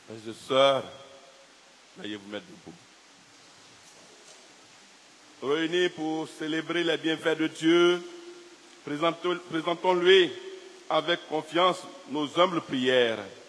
Frères et sœurs, veuillez vous mettre debout. Réunis pour célébrer les bienfaits de Dieu, présentons-lui avec confiance nos humbles prières.